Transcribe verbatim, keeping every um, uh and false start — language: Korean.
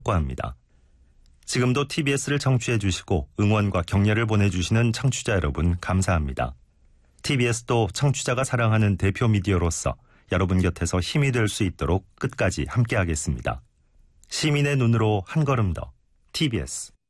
합니다. 지금도 티비에스를 청취해 주시고 응원과 격려를 보내주시는 청취자 여러분 감사합니다. 티비에스도 청취자가 사랑하는 대표 미디어로서 여러분 곁에서 힘이 될 수 있도록 끝까지 함께하겠습니다. 시민의 눈으로 한 걸음 더 티비에스.